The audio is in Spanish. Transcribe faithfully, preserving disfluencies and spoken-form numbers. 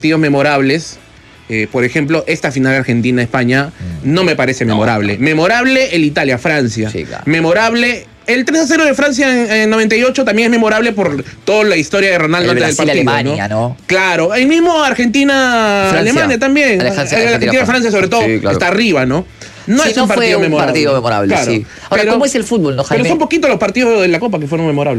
partidos memorables. Eh, por ejemplo, esta final Argentina-España mm. no me parece memorable. No, no. Memorable el Italia-Francia. Sí, claro. Memorable el tres a cero de Francia en, en noventa y ocho también es memorable por toda la historia de Ronaldo antes del partido. Alemania, ¿no? ¿no? Claro, el mismo Argentina-Alemania también. Argentina-Francia sobre todo sí, claro. está arriba, ¿no? No sí, es no un partido fue un memorable. partido memorable, claro. sí. Ahora, pero, ¿cómo es el fútbol, no, Jaime? Pero son poquitos los partidos de la Copa que fueron memorables.